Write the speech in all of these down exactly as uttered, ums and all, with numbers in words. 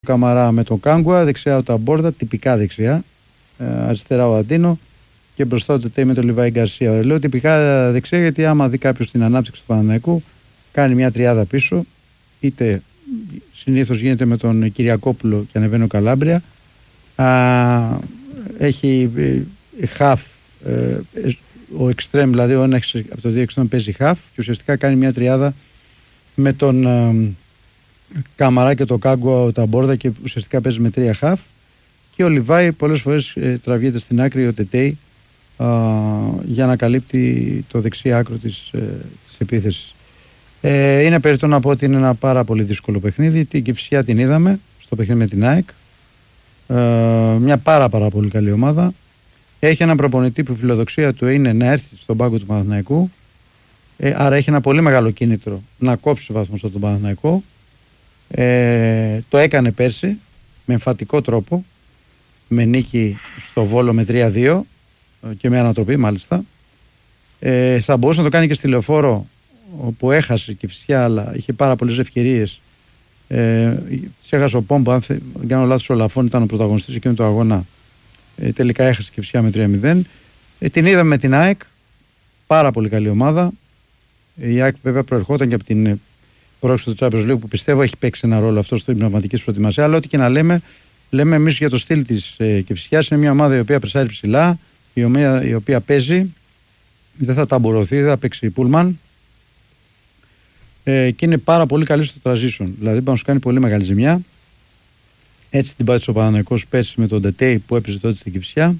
Καμαρά με τον Κάγκουα, δεξιά ο Ταμπόρδα, τυπικά δεξιά. Ε, αριστερά ο Αντίνο και μπροστά ο Τετέι με τον Λιβάη Γκαρσία. Λέω τυπικά δεξιά γιατί άμα δει κάποιο την ανάπτυξη του Παναθηναϊκού, κάνει μια τριάδα πίσω, είτε συνήθως γίνεται με τον Κυριακόπουλο και ανεβαίνει ο Καλάμπρια. Α, έχει χαφ, ε, ο εξτρέμ, δηλαδή ο ένας από το δύο εξτρέμ παίζει χαφ και ουσιαστικά κάνει μια τριάδα με τον ε, Καμαρά και τον Κάγκουα ο Ταμπόρδα και ουσιαστικά παίζει με τρία χαφ και ο Λιβάη πολλές φορές ε, τραβιέται στην άκρη ο Τετέι ε, για να καλύπτει το δεξί άκρο της, ε, της επίθεσης. Ε, είναι περιττό να πω ότι είναι ένα πάρα πολύ δύσκολο παιχνίδι. Την Κηφισιά την είδαμε στο παιχνίδι με την ΑΕΚ. Ε, μια πάρα πάρα πολύ καλή ομάδα. Έχει έναν προπονητή που η φιλοδοξία του είναι να έρθει στον πάγκο του Παναθηναϊκού. Ε, άρα έχει ένα πολύ μεγάλο κίνητρο να κόψει βαθμούς στον Παναθηναϊκό. Ε, το έκανε πέρσι με εμφατικό τρόπο, με νίκη στο Βόλο με τρία δύο και με ανατροπή μάλιστα. Ε, θα μπορούσε να το κάνει και στη Λεωφόρο, όπου έχασε και φυσικά, αλλά είχε πάρα πολλές ευκαιρίες. Ε, της έχασε ο Πόμπο, αν δεν κάνω λάθος, ο Λαφών ήταν ο πρωταγωνιστής εκείνου του αγώνα. Ε, τελικά έχασε και φυσικά με τρία μηδέν. Ε, την είδαμε με την ΑΕΚ, πάρα πολύ καλή ομάδα. Η ΑΕΚ βέβαια προερχόταν και από την πρόκληση του Champions League, που πιστεύω έχει παίξει ένα ρόλο αυτό στην πνευματική σου προετοιμασία. Αλλά ό,τι και να λέμε, λέμε εμείς για το στυλ της ε, Κηφισιάς. Είναι μια ομάδα η οποία πρεσάρει ψηλά, η οποία, η οποία παίζει, δεν θα ταμπουρωθεί, δεν θα παίξει πούλμαν. Ε, και είναι πάρα πολύ καλή στο transition. Δηλαδή, μπορεί να σου κάνει πολύ μεγάλη ζημιά. Έτσι την πάτησε ο Παναθηναϊκός πέρσι με τον Τετέι που έπαιζε τότε στην Κηφισιά.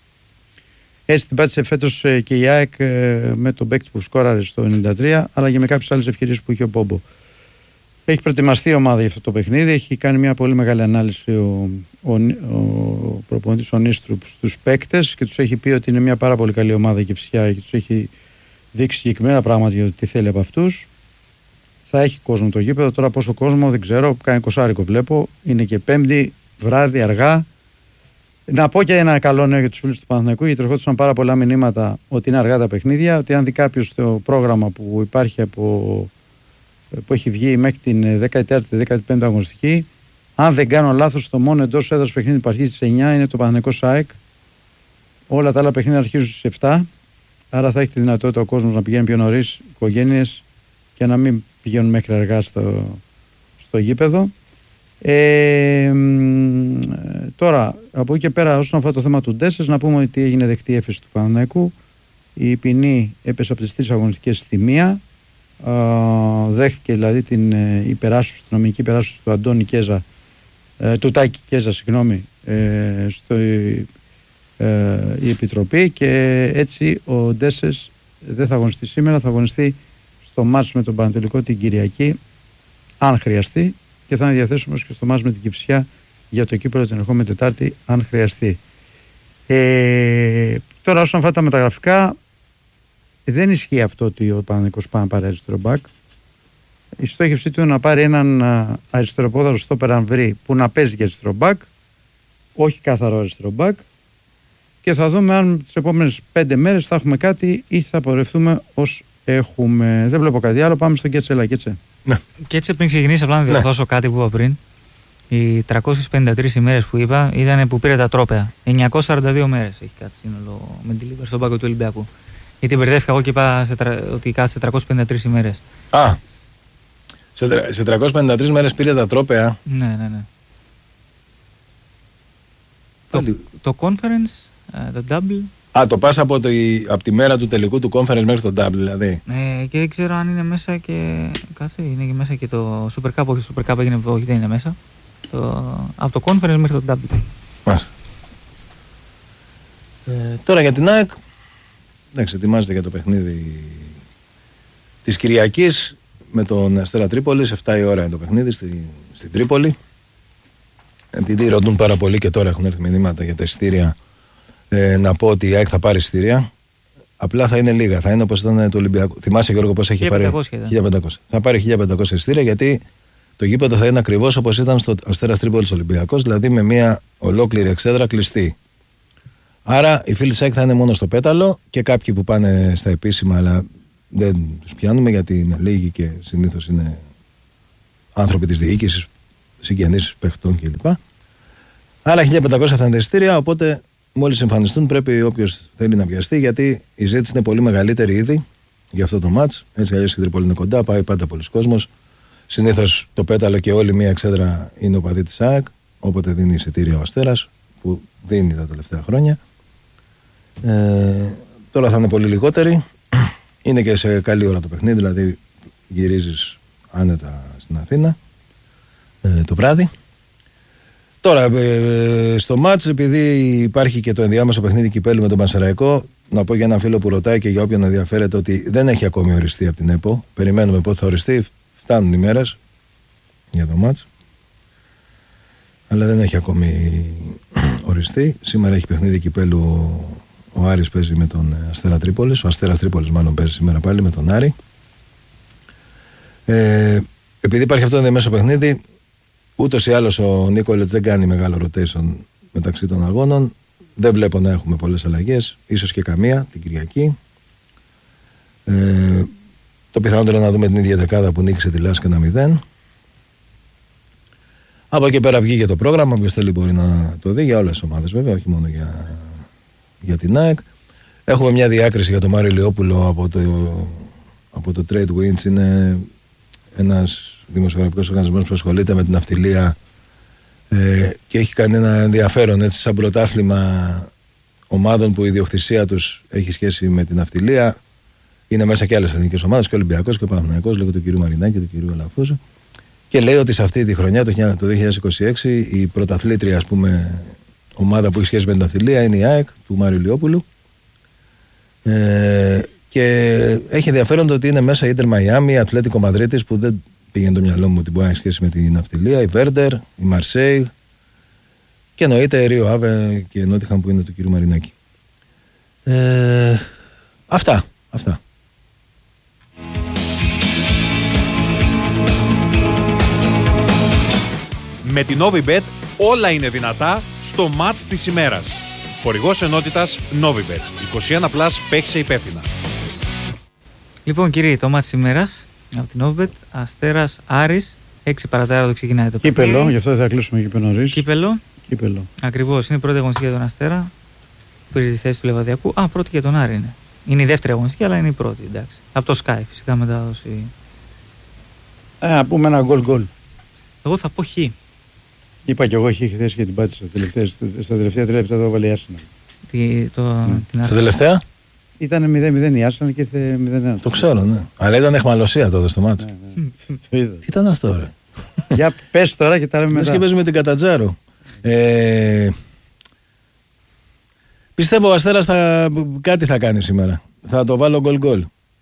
Έτσι την πάτησε φέτος ε, και η ΑΕΚ ε, με τον παίκτη που σκόραρε στο ενενήντα τρία, αλλά και με κάποιες άλλες ευκαιρίες που είχε ο Πόμπο. Έχει προετοιμαστεί η ομάδα για αυτό το παιχνίδι. Έχει κάνει μια πολύ μεγάλη ανάλυση ο, ο, ο προπονητής ο Νίστρουπ στους παίκτες και τους έχει πει ότι είναι μια πάρα πολύ καλή ομάδα η Κηφισιά και τους έχει δείξει συγκεκριμένα πράγματα για το τι θέλει από αυτούς. Θα έχει κόσμο το γήπεδο. Τώρα πόσο κόσμο δεν ξέρω. Κάνει κοσάρικο βλέπω. Είναι και Πέμπτη, βράδυ, αργά. Να πω και ένα καλό νέο για τους φίλους του Παναθηναϊκού, γιατί ερχόντουσαν πάρα πολλά μηνύματα ότι είναι αργά τα παιχνίδια. Ότι αν δει κάποιος το πρόγραμμα που υπάρχει από, που έχει βγει μέχρι την δεκατέσσερη δεκαπέντε αγωνιστική, αν δεν κάνω λάθος, το μόνο εντός έδρας παιχνίδι που αρχίζει στις εννιά είναι το Παναθηναϊκός ΑΕΚ. Όλα τα άλλα παιχνίδια αρχίζουν στις επτά. Άρα θα έχει τη δυνατότητα ο κόσμος να πηγαίνει πιο νωρίς, οικογένειες, και να μην πηγαίνουν μέχρι αργά στο, στο γήπεδο. Ε, τώρα, από εκεί και πέρα, όσον αφορά το θέμα του Ντέσσες, να πούμε ότι έγινε δεκτή έφεση του Παναθηναϊκού. Η ποινή έπεσε από τις τρεις αγωνιστικές στη μία. Α, δέχτηκε δηλαδή την υπεράσπιση, την νομική υπεράσπιση του Αντώνη Κέζα, ε, του Τάκη Κέζα, συγγνώμη, ε, στο, ε, η Επιτροπή, και έτσι ο Ντέσσες δεν θα αγωνιστεί σήμερα, θα αγωνιστεί στο μάτς με τον Πανατολικό την Κυριακή, αν χρειαστεί, και θα είναι διαθέσιμος και στο μάτς με την Κηφισιά για το κύπελλο την ερχόμενη Τετάρτη, αν χρειαστεί. Ε, τώρα, όσον αφορά τα μεταγραφικά, δεν ισχύει αυτό ότι ο Παναθηναϊκός πάει να πάρει αριστερό μπακ. Η στόχευσή του είναι να πάρει έναν αριστεροπόδαρο στόπερ, αν βρει, που να παίζει για αριστερό μπακ, όχι καθαρό αριστερό μπακ, και θα δούμε αν τις επόμενες πέντε μέρες θα έχουμε κάτι ή θα πορευτούμε ως έχουμε. Δεν βλέπω κάτι άλλο. Πάμε στον Κέτσε. Έλα, Κέτσε. Ναι. Κέτσε, πριν ξεκινήσει, απλά να διορθώσω ναι. κάτι που είπα πριν. Οι τριακόσιες πενήντα τρεις ημέρες που είπα ήταν που πήρε τα τρόπαια. εννιακόσιες σαράντα δύο μέρες έχει κάτσει σύνολο με την Λίβερ στον πάγκο του Ολυμπιακού. Γιατί μπερδεύτηκα εγώ και είπα σε τρα... ότι κάτσε τριακόσιες πενήντα τρεις ημέρες. Α, σε, τρα... σε τριακόσιες πενήντα τρεις μέρες πήρε τα τρόπαια. Ναι, ναι, ναι. Το, το conference, το double. Α, το πας από, το, από τη μέρα του τελικού του conference μέχρι το double, δηλαδή. Ναι, και δεν ξέρω αν είναι μέσα και. Κάτσε, είναι και μέσα και το Super Cup. Όχι, το Super Cup έγινε, όχι, δεν είναι μέσα. Το, από το conference μέχρι το double. Μάλιστα. Ε, τώρα για την ΑΕΚ. Εντάξει, ετοιμάζεται για το παιχνίδι της Κυριακής με τον Αστέρα Τρίπολης. εφτά η ώρα είναι το παιχνίδι στη, στην Τρίπολη. Επειδή ρωτούν πάρα πολύ και τώρα έχουν έρθει μηνύματα για τα εισιτήρια. Ε, να πω ότι η ΑΕΚ θα πάρει εισιτήρια. Απλά θα είναι λίγα. Θα είναι όπως ήταν το Ολυμπιακό. Θυμάσαι, Γιώργο, πώς έχει πάρει. χίλια πεντακόσια. Θα πάρει χίλια πεντακόσια εισιτήρια, γιατί το γήπεδο θα είναι ακριβώς όπως ήταν στο Αστέρας Τρίπολης Ολυμπιακός, δηλαδή με μια ολόκληρη εξέδρα κλειστή. Άρα οι φίλοι της ΑΕΚ θα είναι μόνο στο πέταλο και κάποιοι που πάνε στα επίσημα, αλλά δεν τους πιάνουμε γιατί είναι λίγοι και συνήθως είναι άνθρωποι της διοίκησης συγγενείς παιχτών κλπ. Άλλα χίλια πεντακόσια θα είναι τα εισιτήρια, οπότε μόλις εμφανιστούν πρέπει όποιος θέλει να πιαστεί, γιατί η ζήτηση είναι πολύ μεγαλύτερη ήδη για αυτό το μάτς. Έτσι αλλιώς η Τρίπολη είναι κοντά, πάει πάντα πολλοί κόσμος. Συνήθως το πέταλο και όλη μία εξέδρα είναι ο παδί της ΑΕΚ, όποτε δίνει εισιτήρια ο Αστέρας, που δίνει τα τελευταία χρόνια. Ε, τώρα θα είναι πολύ λιγότεροι. Είναι και σε καλή ώρα το παιχνίδι, δηλαδή γυρίζεις άνετα στην Αθήνα ε, το βράδυ. Τώρα ε, στο μάτς, επειδή υπάρχει και το ενδιάμεσο παιχνίδι κυπέλλου με τον Πανσεραϊκό, να πω για έναν φίλο που ρωτάει και για όποιον ενδιαφέρεται ότι δεν έχει ακόμη οριστεί από την ΕΠΟ. Περιμένουμε πότε θα οριστεί, φτάνουν οι μέρες για το μάτς, αλλά δεν έχει ακόμη οριστεί. Σήμερα έχει παιχνίδι κυπέλλου, ο Άρης παίζει με τον Αστέρα Τρίπολης, ο Αστέρας Τρίπολης μάλλον παίζει σήμερα πάλι με τον Άρη. Ε, επειδή υπάρχει αυτό το ενδιάμεσο παιχνίδι, ούτως ή άλλως ο Νίκολετς δεν κάνει μεγάλο rotation μεταξύ των αγώνων. Δεν βλέπω να έχουμε πολλές αλλαγές, ίσως και καμία την Κυριακή. Ε, το πιθανότερο να δούμε την ίδια δεκάδα που νίκησε τη Λάσκα ένα μηδέν. Από εκεί πέρα βγήκε το πρόγραμμα, όποιος θέλει μπορεί να το δει, για όλες τις ομάδες βέβαια, όχι μόνο για, για την ΑΕΚ. Έχουμε μια διάκριση για τον Μάριο Ηλιόπουλο από το, από το Trade Winds. Είναι ένας δημοσιογραφικός οργανισμός που ασχολείται με την ναυτιλία ε, και έχει κάνει ένα ενδιαφέρον, έτσι, σαν πρωτάθλημα ομάδων που η ιδιοκτησία τους έχει σχέση με την ναυτιλία. Είναι μέσα και άλλες ελληνικές ομάδες, και ο Ολυμπιακός και ο Παναθηναϊκός, λέγω του κ. Μαρινάκη και του κ. Αλαφούζου. Και λέει ότι σε αυτή τη χρονιά, το δύο χιλιάδες είκοσι έξι, η πρωταθλήτρια, ας πούμε, ομάδα που έχει σχέση με την ναυτιλία είναι η ΑΕΚ του Μάριου Ηλιόπουλου. Ε, και έχει ενδιαφέρον το ότι είναι μέσα η Ίντερ Μαϊάμι, η Ατλέτικο Μαδρίτης, που δεν πήγαινε το μυαλό μου ότι μπορεί να έχει σχέση με την ναυτιλία, η Βέρντερ, η Μαρσέη και εννοείται η Ρίο Άβε και η Νότιχαμ που είναι του κ. Μαρινάκη. Ε, αυτά, αυτά. Με την Novibet όλα είναι δυνατά στο μάτς της ημέρας. Χορηγός ενότητας Novibet. είκοσι ένα πλας, παίξε υπεύθυνα. Λοιπόν κύριοι, το μάτς της ημέρας από την Novibet, Αστέρας Άρης, έξι παρατέταρτο ξεκινάει το παιχνίδι. Κύπελο, γι' αυτό δεν θα κλείσουμε εκεί νωρίς. Κύπελο. Κύπελο. Ακριβώς, είναι η πρώτη αγωνιστική για τον Αστέρα. Πήρε τη θέση του Λεβαδιακού. Α, πρώτη για τον Άρη είναι. Είναι η δεύτερη αγωνιστική, αλλά είναι η πρώτη, εντάξει. Από το Sky, φυσικά μετάδοση. Ε, να πούμε ένα γκολ γκολ. Εγώ θα πω χ. Είπα κι εγώ, είχε θέση και την πάτησα στα τελευταία τρία λεπτά, το έβαλε η Arsenal. Τι, το, ναι. την Στα τελευταία? Ήταν μηδέν μηδέν η Arsenal και ήρθε μηδέν ένα. Το ξέρω, ναι. Αλλά ήταν αιχμαλωσία τότε στο μάτσο. Ναι, ναι. Το είδα. Τι ήταν αυτό, ρε? Για πες τώρα και τα λέμε μετά. Λες και παίζουμε την Κατατζάρο. Ε, πιστεύω ο Αστέρας θα, κάτι θα κάνει σήμερα. Θα το βάλω γκολ γκολ.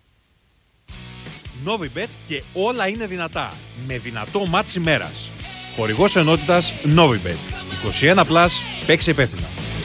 Novibet και όλα είναι δυνατά. Με δυνατό μάτς ημέρας. Χορηγός ενότητας Novibet. είκοσι ένα πλας, παίξε υπεύθυνα.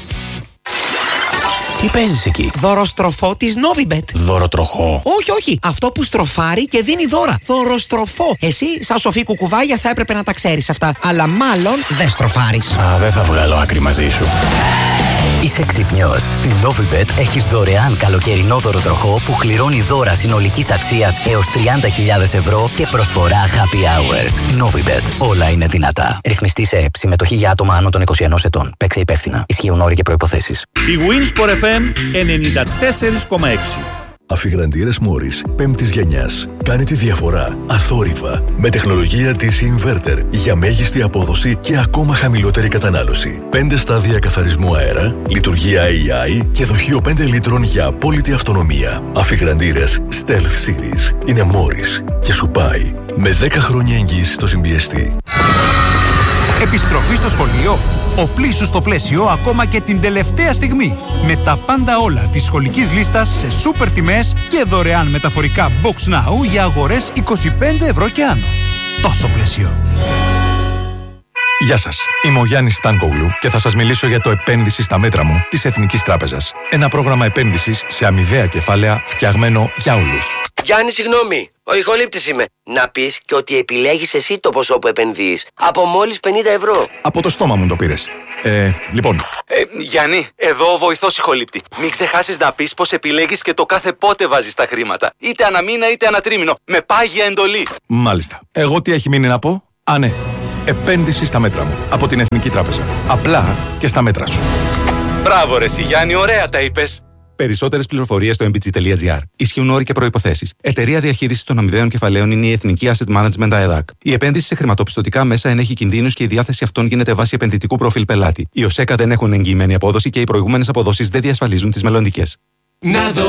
Τι παίζεις εκεί? Δωροστροφό της Novibet. Δωροτροχό? Όχι, όχι. Αυτό που στροφάρει και δίνει δώρα. Δωροστροφό. Εσύ, σαν σοφή κουκουβάγια, θα έπρεπε να τα ξέρεις αυτά. Αλλά μάλλον δεν στροφάρεις. Α, δεν θα βγάλω άκρη μαζί σου. Είσαι ξυπνιός. Στην Novibet έχεις δωρεάν καλοκαιρινό δωροτροχό που κληρώνει δώρα συνολικής αξίας έως τριάντα χιλιάδες ευρώ και προσφορά happy hours. Novibet. Όλα είναι δυνατά. Ρυθμιστή σε ΕΠ. Συμμετοχή για άτομα άνω των είκοσι ενός ετών. Παίξε υπεύθυνα. Ισχύουν όροι και προϋποθέσεις. Η Winsport εφ εμ ενενήντα τέσσερα κόμμα έξι. Αφιγραντήρες Μόρις πέμπτης γενιάς. Κάνει τη διαφορά αθόρυβα με τεχνολογία ντι σι Inverter για μέγιστη απόδοση και ακόμα χαμηλότερη κατανάλωση. πέντε στάδια καθαρισμού αέρα, λειτουργία έι άι και δοχείο πέντε λίτρων για απόλυτη αυτονομία. Αφιγραντήρες Stealth Series είναι Μόρις και σου πάει με δέκα χρόνια εγγύηση στο συμπιεστή. Επιστροφή στο σχολείο. Οπλίσου στο πλαίσιο ακόμα και την τελευταία στιγμή. Με τα πάντα όλα της σχολικής λίστας σε σούπερ τιμές και δωρεάν μεταφορικά Box Now για αγορές είκοσι πέντε ευρώ και άνω. Τόσο πλαίσιο. Γεια σας, είμαι ο Γιάννης Στάνκογλου και θα σας μιλήσω για το επένδυση στα μέτρα μου της Εθνικής Τράπεζας. Ένα πρόγραμμα επένδυσης σε αμοιβαία κεφάλαια φτιαγμένο για όλους. Γιάννη, συγγνώμη, ο ηχολήπτης είμαι. Να πεις και ότι επιλέγεις εσύ το ποσό που επενδύεις. Από μόλις πενήντα ευρώ. Από το στόμα μου το πήρες. Ε, λοιπόν. Ε, Γιάννη, εδώ ο βοηθός ηχολήπτη. Μην ξεχάσεις να πεις πως επιλέγεις και το κάθε πότε βάζεις τα χρήματα. Είτε ανά μήνα είτε ανά τρίμηνο. Με πάγια εντολή. Μάλιστα. Εγώ τι έχει μείνει να πω? Α, ναι. Επένδυση στα μέτρα μου. Από την Εθνική Τράπεζα. Απλά και στα μέτρα σου. Μπράβο ρε Γιάννη, ωραία τα είπες. Περισσότερες πληροφορίες στο εμ μπι τζι τελεία τζι άρ. Ισχύουν όροι και προϋποθέσεις. Εταιρεία διαχείρισης των αμοιβαίων κεφαλαίων είναι η Εθνική Asset Management ΑΕΔΑΚ. Η επένδυση σε χρηματοπιστωτικά μέσα ενέχει κινδύνους και η διάθεση αυτών γίνεται βάσει επενδυτικού προφίλ πελάτη. Οι ΟΣΕΚΑ δεν έχουν εγγυημένη απόδοση και οι προηγούμενες αποδόσεις δεν διασφαλίζουν τις μελλοντικές. Να δω